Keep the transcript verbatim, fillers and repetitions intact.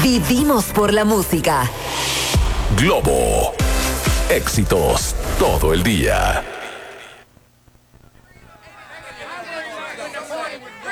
Vivimos por la música. Globo. Éxitos todo el día.